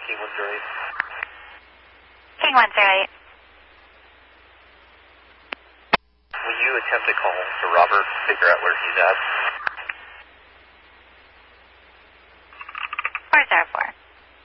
King 108. King 108. Will you attempt to call for Robert, figure out where he's at?